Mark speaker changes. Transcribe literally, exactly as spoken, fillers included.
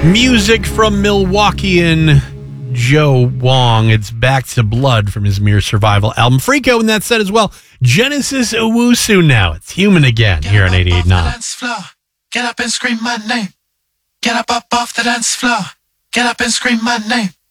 Speaker 1: Music from Milwaukeean Joe Wong. It's Back to Blood from his Mere Survival album. Freako in that set as well. Genesis Owusu now. It's Human Again
Speaker 2: Get
Speaker 1: here
Speaker 2: up
Speaker 1: on eighty-eight point nine.
Speaker 2: off the dance floor. Get up and scream my name. Get up, up off the dance floor. Get up and scream my name.